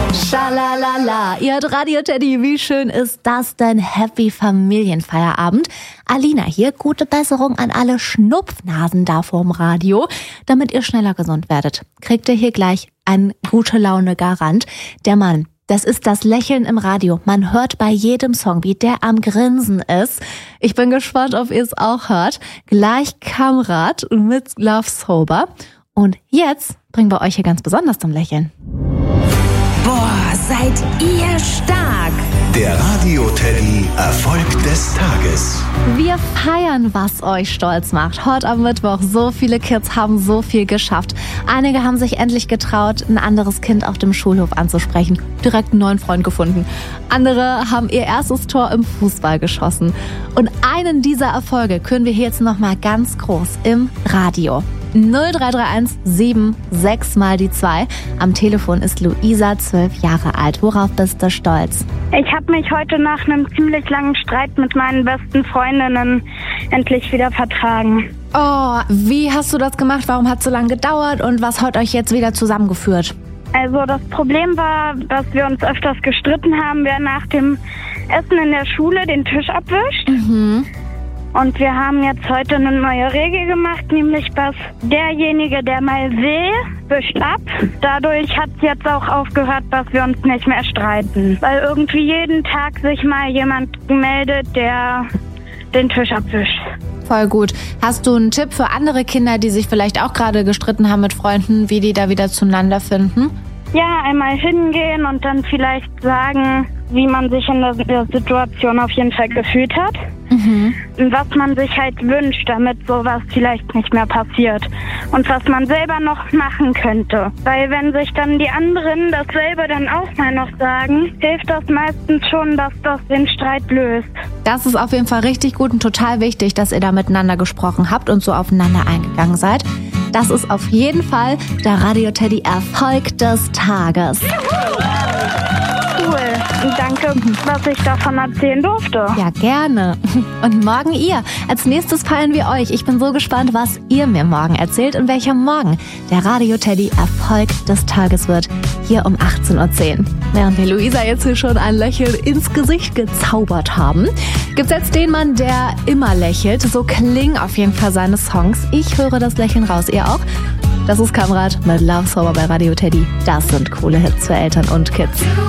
Schalalala, ihr hört Radio Teddy, wie schön ist das denn? Happy Familienfeierabend. Alina hier, gute Besserung an alle Schnupfnasen da vorm Radio. Damit ihr schneller gesund werdet, kriegt ihr hier gleich einen Gute-Laune-Garant. Der Mann, das ist das Lächeln im Radio. Man hört bei jedem Song, wie der am Grinsen ist. Ich bin gespannt, ob ihr es auch hört. Gleich Kamrat mit Love Sober. Und jetzt bringen wir euch hier ganz besonders zum Lächeln. Boah, seid ihr stark! Der Radio Teddy Erfolg des Tages. Wir feiern, was euch stolz macht. Heute am Mittwoch, so viele Kids haben so viel geschafft. Einige haben sich endlich getraut, ein anderes Kind auf dem Schulhof anzusprechen. Direkt einen neuen Freund gefunden. Andere haben ihr erstes Tor im Fußball geschossen. Und einen dieser Erfolge können wir hier jetzt nochmal ganz groß im Radio. 0331 76 mal die 2. Am Telefon ist Luisa, 12 Jahre alt. Worauf bist du stolz? Ich habe mich heute nach einem ziemlich langen Streit mit meinen besten Freundinnen endlich wieder vertragen. Oh, wie hast du das gemacht? Warum hat es so lange gedauert? Und was hat euch jetzt wieder zusammengeführt? Also das Problem war, dass wir uns öfters gestritten haben, wer nach dem Essen in der Schule den Tisch abwischt. Und wir haben jetzt heute eine neue Regel gemacht, nämlich dass derjenige, der mal will, wischt ab. Dadurch hat es jetzt auch aufgehört, dass wir uns nicht mehr streiten. Weil irgendwie jeden Tag sich mal jemand meldet, der den Tisch abwischt. Voll gut. Hast du einen Tipp für andere Kinder, die sich vielleicht auch gerade gestritten haben mit Freunden, wie die da wieder zueinander finden? Ja, einmal hingehen und dann vielleicht sagen, wie man sich in der Situation auf jeden Fall gefühlt hat. Und was man sich halt wünscht, damit sowas vielleicht nicht mehr passiert. Und was man selber noch machen könnte. Weil wenn sich dann die anderen dasselbe dann auch mal noch sagen, hilft das meistens schon, dass das den Streit löst. Das ist auf jeden Fall richtig gut und total wichtig, dass ihr da miteinander gesprochen habt und so aufeinander eingegangen seid. Das ist auf jeden Fall der Radio Teddy Erfolg des Tages. Cool. Und danke, was ich davon erzählen durfte. Ja, gerne. Und morgen ihr. Als nächstes feiern wir euch. Ich bin so gespannt, was ihr mir morgen erzählt und welcher morgen der Radio Teddy Erfolg des Tages wird. Hier um 18:10 Uhr. Während wir Luisa jetzt hier schon ein Lächeln ins Gesicht gezaubert haben, gibt's jetzt den Mann, der immer lächelt. So klingen auf jeden Fall seine Songs. Ich höre das Lächeln raus. Ihr auch? Das ist Kamrat mit Love Sober bei Radio Teddy. Das sind coole Hits für Eltern und Kids.